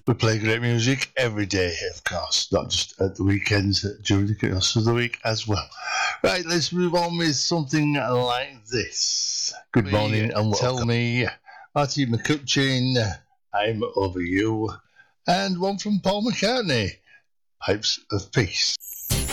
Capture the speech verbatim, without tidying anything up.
We play great music every day, of course, not just at the weekends, during the course of the week as well. Right, let's move on with something like this. Good morning and welcome. Tell me, Marty McCutcheon, I'm Over You, and one from Paul McCartney, Pipes of Peace.